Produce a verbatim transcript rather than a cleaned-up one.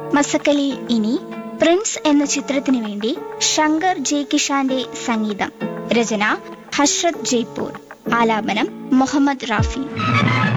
മസക്കലിയിൽ ഇനി പ്രിൻസ് എന്ന ചിത്രത്തിനു വേണ്ടി ശങ്കർ ജെ കിഷാന്റെ സംഗീതം. രചന ഹസ്രത് ജയ്പൂർ. ആലാപനം മുഹമ്മദ് റാഫി.